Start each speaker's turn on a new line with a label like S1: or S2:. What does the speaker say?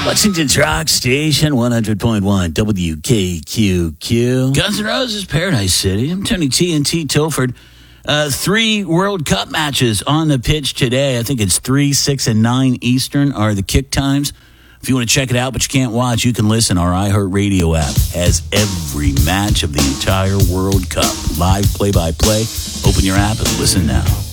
S1: Lexington's Rock Station, 100.1 WKQQ. Guns N' Roses, Paradise City. I'm Tony TNT Tilford. 3 World Cup matches on the pitch today. I think it's 3, 6, and 9 Eastern are the kick times. If you want to check it out but you can't watch, you can listen. Our iHeartRadio app has every match of the entire World Cup. Live play-by-play. Open your app and listen now.